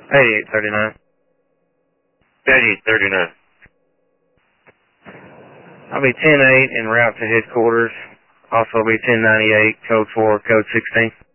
8839. 8839. I'll be 10-8 en route to headquarters. Also be 1098, code 4, code 16.